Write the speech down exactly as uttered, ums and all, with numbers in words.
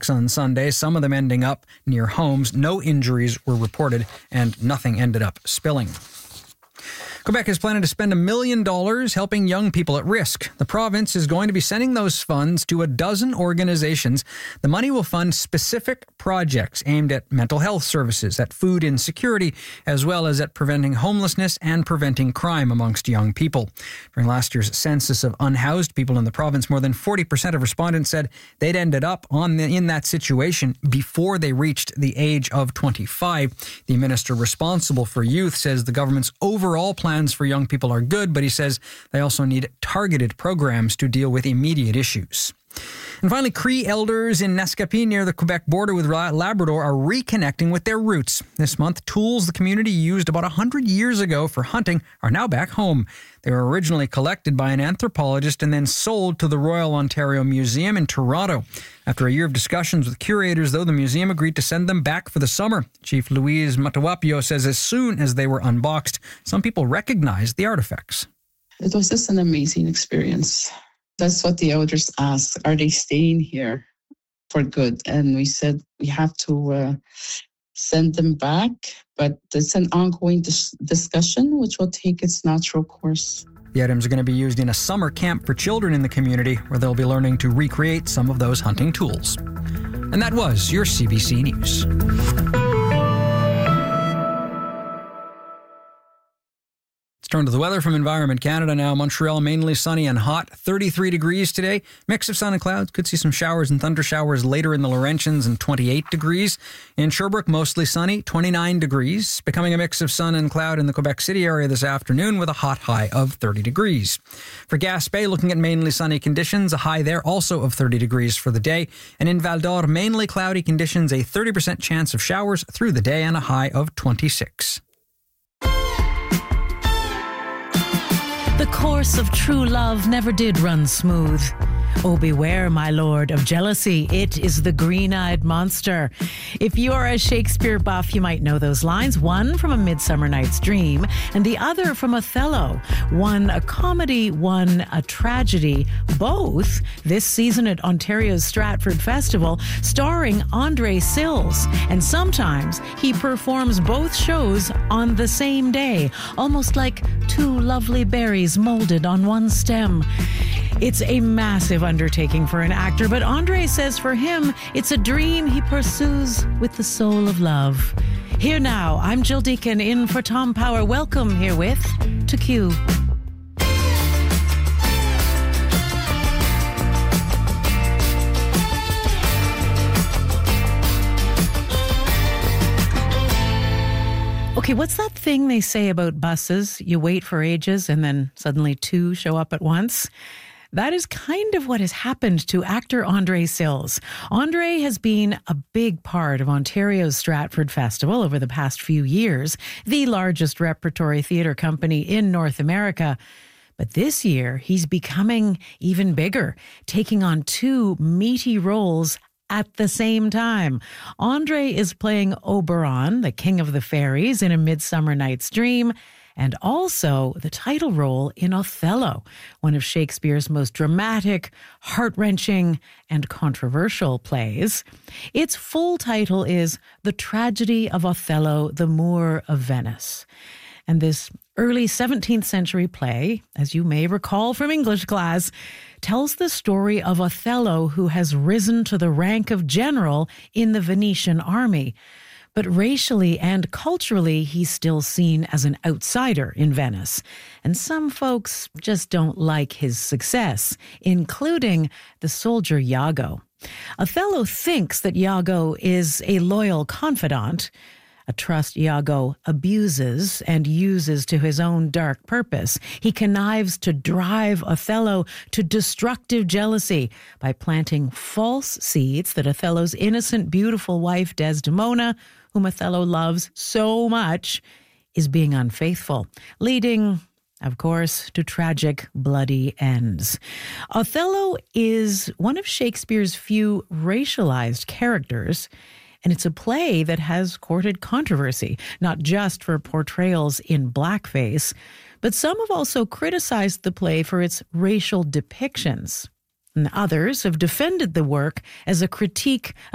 trucks on Sunday, some of them ending up near homes. No injuries were reported and nothing ended up spilling. Quebec is planning to spend a million dollars helping young people at risk. The province is going to be sending those funds to a dozen organizations. The money will fund specific projects aimed at mental health services, at food insecurity, as well as at preventing homelessness and preventing crime amongst young people. During last year's census of unhoused people in the province, more than forty percent of respondents said they'd ended up on the, in that situation before they reached the age of twenty-five. The minister responsible for youth says the government's overall plan for young people are good, but he says they also need targeted programs to deal with immediate issues. And finally, Cree elders in Nescapie near the Quebec border with Labrador are reconnecting with their roots. This month, tools the community used about one hundred years ago for hunting are now back home. They were originally collected by an anthropologist and then sold to the Royal Ontario Museum in Toronto. After a year of discussions with curators, though, the museum agreed to send them back for the summer. Chief Louise Matawapio says as soon as they were unboxed, some people recognized the artifacts. It was just an amazing experience. That's what the elders asked. Are they staying here for good? And we said we have to uh, send them back, but it's an ongoing dis- discussion which will take its natural course. The items are going to be used in a summer camp for children in the community where they'll be learning to recreate some of those hunting tools. And that was your C B C News. Let's turn to the weather from Environment Canada now. Montreal, mainly sunny and hot, thirty-three degrees today. Mix of sun and clouds. Could see some showers and thunder showers later in the Laurentians and twenty-eight degrees. In Sherbrooke, mostly sunny, twenty-nine degrees. Becoming a mix of sun and cloud in the Quebec City area this afternoon with a hot high of thirty degrees. For Gaspé, looking at mainly sunny conditions, a high there also of thirty degrees for the day. And in Val d'Or, mainly cloudy conditions, a thirty percent chance of showers through the day and a high of twenty-six. The course of true love never did run smooth. Oh, beware, my lord, of jealousy. It is the green-eyed monster. If you are a Shakespeare buff, you might know those lines. One from A Midsummer Night's Dream, and the other from Othello. One a comedy, one a tragedy. Both this season at Ontario's Stratford Festival, starring Andre Sills. And sometimes he performs both shows on the same day, almost like two lovely berries molded on one stem. It's a massive undertaking for an actor, but Andre says for him, it's a dream he pursues with the soul of love. Here now, I'm Jill Deacon in for Tom Power. Welcome herewith to Q. Okay, what's that thing they say about buses? You wait for ages and then suddenly two show up at once? That is kind of what has happened to actor Andre Sills. Andre has been a big part of Ontario's Stratford Festival over the past few years, the largest repertory theatre company in North America. But this year, he's becoming even bigger, taking on two meaty roles at the same time. Andre is playing Oberon, the king of the fairies, in A Midsummer Night's Dream, and also the title role in Othello, one of Shakespeare's most dramatic, heart-wrenching, and controversial plays. Its full title is The Tragedy of Othello, the Moor of Venice. And this early seventeenth century play, as you may recall from English class, tells the story of Othello, who has risen to the rank of general in the Venetian army. But racially and culturally, he's still seen as an outsider in Venice. And some folks just don't like his success, including the soldier Iago. Othello thinks that Iago is a loyal confidant, a trust Iago abuses and uses to his own dark purpose. He connives to drive Othello to destructive jealousy by planting false seeds that Othello's innocent, beautiful wife, Desdemona, whom Othello loves so much, is being unfaithful, leading, of course, to tragic, bloody ends. Othello is one of Shakespeare's few racialized characters, and it's a play that has courted controversy, not just for portrayals in blackface, but some have also criticized the play for its racial depictions. And others have defended the work as a critique